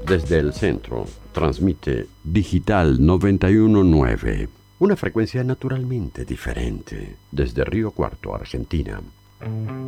Desde el centro, transmite Digital 919, una frecuencia naturalmente diferente, desde Río Cuarto, Argentina.